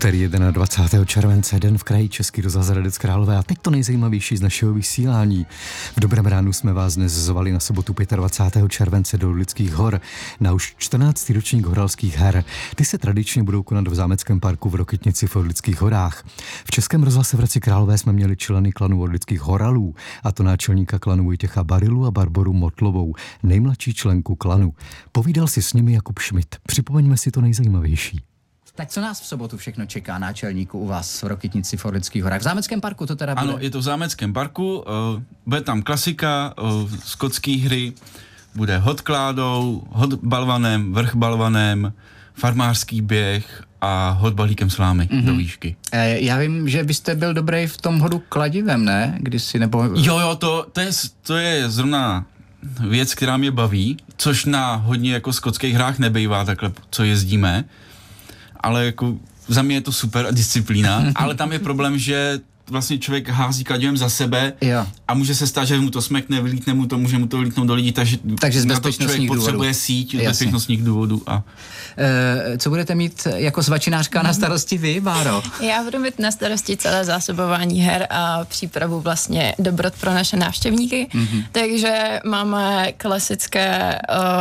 Úterý 21. července, den v kraji Český rozhlas Hradec Králové a teď to nejzajímavější z našeho vysílání. V dobrém ránu jsme vás dnes zvali na sobotu 25. července do Lidských hor na už 14. ročník horalských her. Ty se tradičně budou konat v zámeckém parku v Rokytnici v Orlických horách. V Českém rozhlase v Hradci Králové jsme měli členy klanu Orlických horalů, a to náčelníka klanu Vojtěcha Barilu a Barboru Motlovou, nejmladší členku klanu. Povídal si s nimi Jakub Schmidt. Připomeňme si to nejzajímavější. Tak co nás v sobotu všechno čeká, náčelníku, u vás v Rokytnici v Orlických horách? V zámeckém parku to teda bude? Ano, je to v zámeckém parku, bude tam klasika, skotské hry, bude hod kládou, hod balvanem, vrch balvanem, farmářský běh a hod balíkem slámy do výšky. Já vím, že byste byl dobrý v tom hodu kladivem, ne? Kdysi, nebo... Jo, to je zrovna věc, která mě baví, což na hodně jako skotských hrách nebejvá takhle, co jezdíme. Ale jako za mě je to super disciplína, ale tam je problém, že vlastně člověk hází kladivem za sebe a může se stát, že mu to smekne, vylítne mu to, může mu to vylítnout do lidí, takže z bezpečnostních důvodů. Potřebuje síť z bezpečnostních důvodů. A... Co budete mít jako svačinářka na starosti vy, Báro? Já budu mít na starosti celé zásobování her a přípravu vlastně dobrot pro naše návštěvníky, takže máme klasické,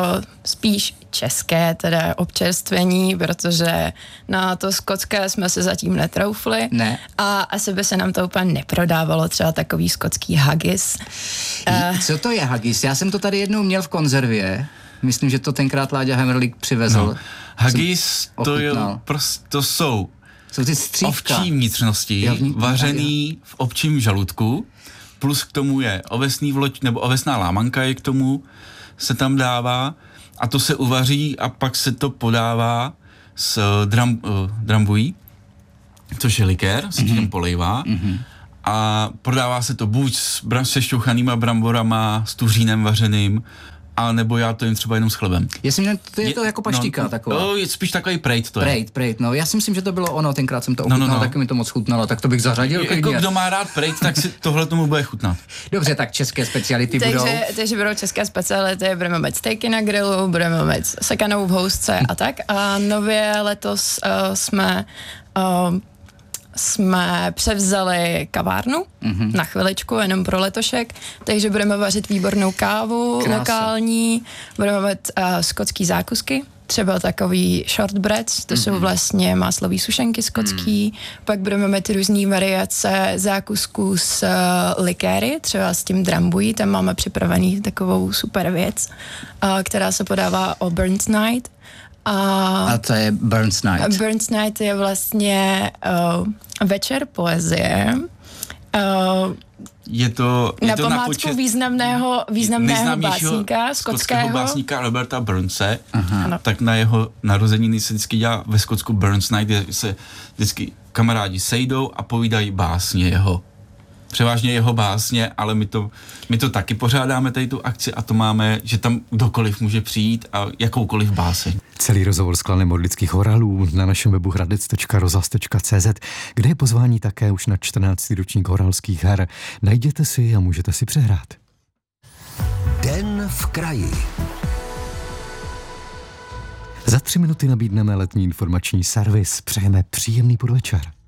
spíš české teda občerstvení, protože na to skotské jsme se zatím netroufli. Ne. A asi by se nám to úplně neprodávalo, třeba takový skotský haggis. Co to je haggis? Já jsem to tady jednou měl v konzervě. Myslím, že to tenkrát Láďa Hemrlík přivezl. No. Haggis, to jsou ty střívka. Ovčí vnitřnosti, vařený v ovčím žaludku, plus k tomu je ovesný vloč, nebo ovesná lámanka je k tomu, se tam dává a to se uvaří a pak se to podává s drambují, což je likér, se tím polejvá a prodává se to buď se šťouchanýma bramborama, s tuřínem vařeným, a nebo já to jim třeba jenom s chlebem. Je to jako paštika taková. No, je spíš takový prejt to je. Prejt, no. Já si myslím, že to bylo ono, tenkrát jsem to ochutnal, taky mi to moc chutnalo, tak to bych zařadil klidně. Jako kdo má rád prejt, tak si tohle tomu bude chutnat. Dobře, tak české speciality budou. Takže budou české speciality, budeme mít stejky na grilu, budeme mít sekanou v housce a tak. A nově letos jsme převzali kavárnu na chviličku, jenom pro letošek, takže budeme vařit výbornou kávu, lokální, budeme mít skotský zákusky, třeba takový shortbreads, to jsou vlastně máslový sušenky skotský, pak budeme mít různý variace zákusků s likéry, třeba s tím drambují, tam máme připravený takovou super věc, která se podává o Burns Night. A to je Burns Night. Burns Night je vlastně večer poezie. Je to na památku významného básníka skotského básníka Roberta Burnse. Tak na jeho narozeniny se vždycky dělá ve Skotsku Burns Night, kde se vždycky kamarádi sejdou a povídají básně jeho. Převážně jeho básně, ale my to taky pořádáme tady tu akci a to máme, že tam kdokoliv může přijít a jakoukoliv báseň. Celý rozhovor s klanem Orlických horalů na našem webu hradec.rozhlas.cz, kde je pozvání také už na 14. ročník horalských her. Najděte si a můžete si přehrát. Den v kraji. Za 3 minuty nabídneme letní informační servis. Přejeme příjemný podvečer.